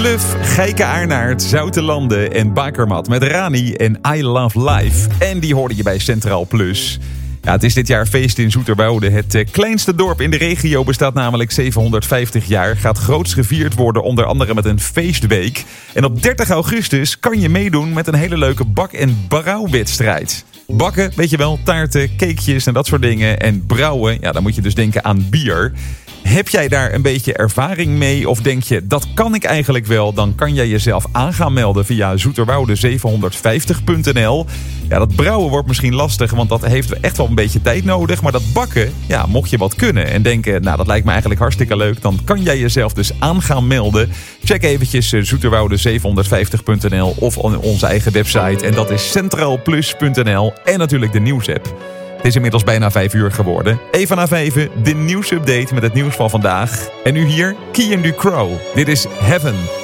Bluff, Geike-Aarnaert, Zoutelanden en Bakermat met Rani en I Love Life. En die hoorde je bij Centraal Plus. Ja, het is dit jaar feest in Zoeterwoude. Het kleinste dorp in de regio bestaat namelijk 750 jaar. Gaat groots gevierd worden, onder andere met een feestweek. En op 30 augustus kan je meedoen met een hele leuke bak- en brouwwedstrijd. Bakken, weet je wel, taarten, cakejes en dat soort dingen. En brouwen, ja, dan moet je dus denken aan bier. Heb jij daar een beetje ervaring mee of denk je, dat kan ik eigenlijk wel? Dan kan jij jezelf aan gaan melden via zoeterwoude750.nl. Ja, dat brouwen wordt misschien lastig, want dat heeft echt wel een beetje tijd nodig. Maar dat bakken, ja, mocht je wat kunnen en denken, nou, dat lijkt me eigenlijk hartstikke leuk, dan kan jij jezelf dus aan gaan melden. Check eventjes zoeterwoude750.nl of onze eigen website. En dat is centraalplus.nl en natuurlijk de nieuwsapp. Het is inmiddels bijna 5 uur geworden. Even na 5, de nieuwsupdate met het nieuws van vandaag. En nu hier, Kian Ducrow. Dit is Heaven.